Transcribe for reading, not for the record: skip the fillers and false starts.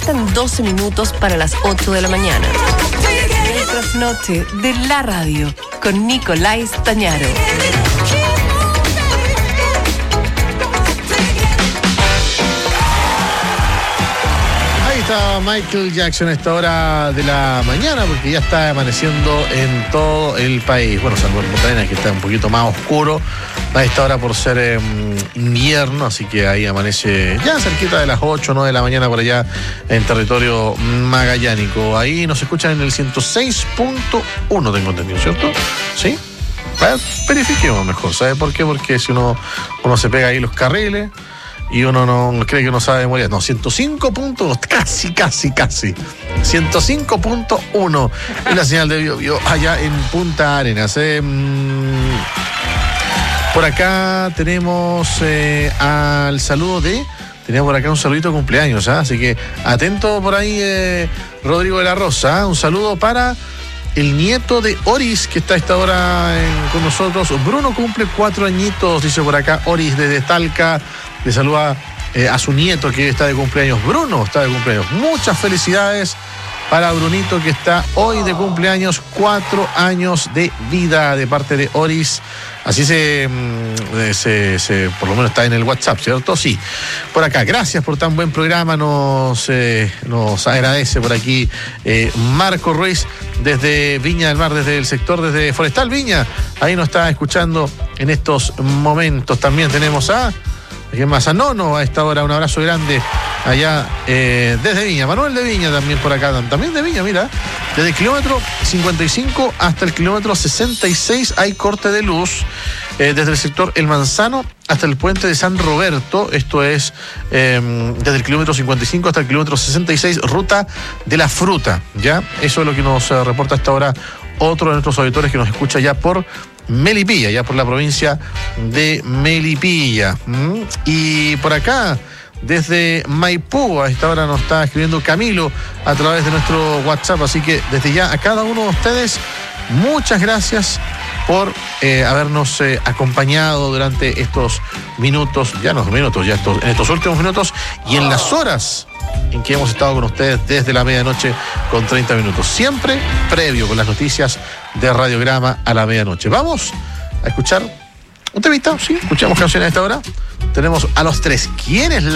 Faltan 12 minutos para las 8 de la mañana. El trasnoche de la radio con Nicolás Tañaro. Michael Jackson a esta hora de la mañana, porque ya está amaneciendo en todo el país. Bueno, salvo en Punta Arenas, que está un poquito más oscuro a esta hora por ser invierno, así que ahí amanece ya cerquita de las 8 o 9 de la mañana por allá en territorio magallánico. Ahí nos escuchan en el 106.1, tengo entendido, ¿cierto? ¿Sí? Verifiquemos mejor, ¿sabe por qué? Porque si uno se pega ahí los carriles y uno no cree que uno sabe de memoria. No, 105.1, casi. 105.1 es la señal de Bio allá en Punta Arenas. Por acá tenemos al saludo de... Tenía por acá un saludito de cumpleaños, ¿eh? Así que atento por ahí, Rodrigo de la Rosa. Un saludo para el nieto de Oris, que está a esta hora con nosotros. Bruno cumple 4 añitos, dice por acá Oris desde Talca. Le saluda a su nieto que está de cumpleaños. Bruno está de cumpleaños. Muchas felicidades para Brunito, que está hoy de cumpleaños, 4 años de vida de parte de Oris. Así por lo menos está en el WhatsApp, ¿cierto? Sí. Por acá, gracias por tan buen programa. Nos agradece por aquí Marco Ruiz desde Viña del Mar, desde el sector, desde Forestal Viña. Ahí nos está escuchando en estos momentos. También tenemos a Nono a esta hora, un abrazo grande allá desde Viña. Manuel de Viña también por acá, también de Viña, mira. Desde el kilómetro 55 hasta el kilómetro 66 hay corte de luz. Desde el sector El Manzano hasta el puente de San Roberto, esto es desde el kilómetro 55 hasta el kilómetro 66, ruta de la fruta, ¿ya? Eso es lo que nos reporta hasta ahora otro de nuestros auditores que nos escucha ya por Melipilla, ya por la provincia de Melipilla. Y por acá, desde Maipú, a esta hora nos está escribiendo Camilo a través de nuestro WhatsApp, así que desde ya a cada uno de ustedes, muchas gracias por habernos acompañado durante estos minutos, en estos últimos minutos y en las horas en que hemos estado con ustedes desde la medianoche con 30 minutos. Siempre previo con las noticias de Radiograma a la medianoche. Vamos a escuchar un temita, sí, escuchamos canciones a esta hora. Tenemos a Los Tres. ¿Quién es